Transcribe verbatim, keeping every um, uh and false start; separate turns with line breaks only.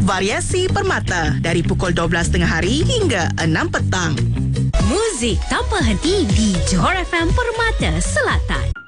Variasi Permata dari pukul dua belas tengah hari hingga enam petang.
Muzik tanpa henti di Johor F M Permata Selatan.